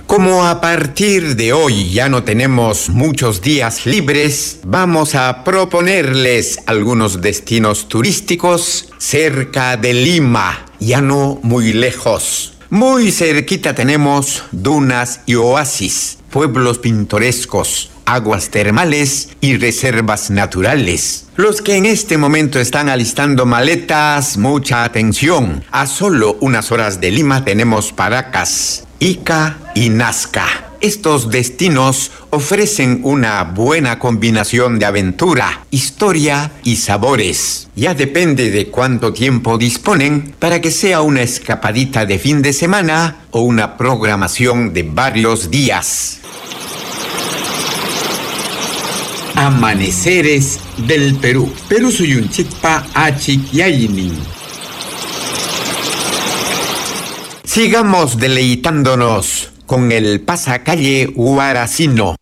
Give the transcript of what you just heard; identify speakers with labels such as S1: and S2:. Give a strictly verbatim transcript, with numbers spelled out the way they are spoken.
S1: Como a partir de hoy ya no tenemos muchos días libres, vamos a proponerles algunos destinos turísticos cerca de Lima, ya no muy lejos. Muy cerquita tenemos dunas y oasis, pueblos pintorescos, aguas termales y reservas naturales. Los que en este momento están alistando maletas, mucha atención. A solo unas horas de Lima tenemos Paracas, Ica y Nazca. Estos destinos ofrecen una buena combinación de aventura, historia y sabores. Ya depende de cuánto tiempo disponen para que sea una escapadita de fin de semana o una programación de varios días. Amaneceres del Perú. Perú suyunchikpa achikyaynin. Sigamos deleitándonos con el pasacalle Huaracino.